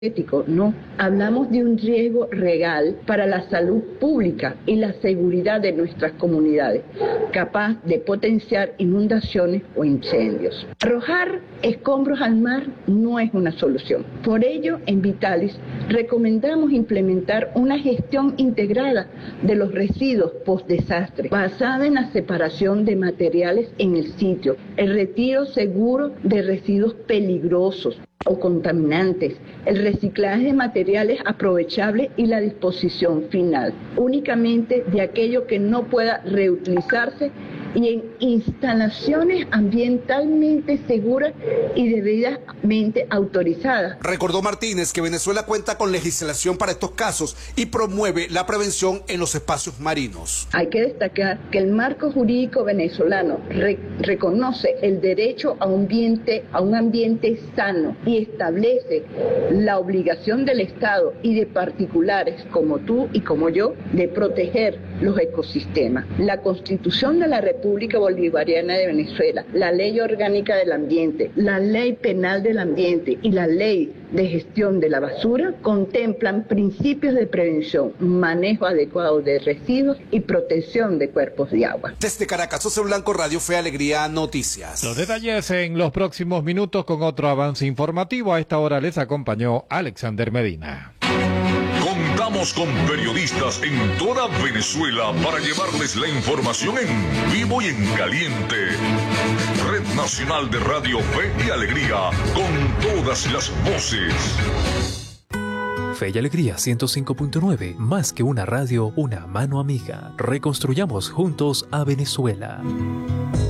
ético, no. Hablamos de un riesgo real para la salud pública y la seguridad de nuestras comunidades, capaz de potenciar inundaciones o incendios. Arrojar escombros al mar no es una solución. Por ello, en Vitalis recomendamos implementar una gestión integrada de los residuos post-desastre, basada en la separación de materiales en el sitio, el retiro seguro de residuos peligrosos o contaminantes, el reciclaje de materiales aprovechables y la disposición final, únicamente de aquello que no pueda reutilizarse y en instalaciones ambientalmente seguras y debidamente autorizadas. Recordó Martínez que Venezuela cuenta con legislación para estos casos y promueve la prevención en los espacios marinos. Hay que destacar que el marco jurídico venezolano reconoce el derecho a un ambiente sano y establece la obligación del Estado y de particulares como tú y como yo de proteger los ecosistemas. La Constitución de la República Bolivariana de Venezuela, la Ley Orgánica del Ambiente, la Ley Penal del Ambiente y la Ley de Gestión de la Basura contemplan principios de prevención, manejo adecuado de residuos y protección de cuerpos de agua. Desde Caracas, José Blanco, Radio Fe Alegría Noticias. Los detalles en los próximos minutos con otro avance informativo. A esta hora les acompañó Alexander Medina. Contamos con periodistas en toda Venezuela para llevarles la información en vivo y en caliente. Red Nacional de Radio Fe y Alegría, con todas las voces. Fe y Alegría 105.9, más que una radio, una mano amiga. Reconstruyamos juntos a Venezuela.